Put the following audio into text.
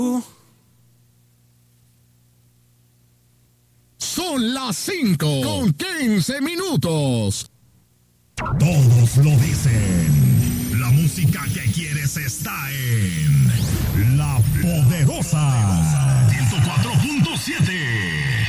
Son las 5:15. Todos lo dicen. La música que quieres está en